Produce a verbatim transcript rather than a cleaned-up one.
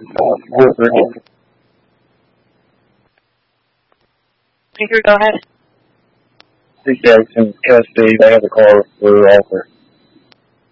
Speaker, go ahead. Steve Jackson, Cass Dave. I have a call for offer.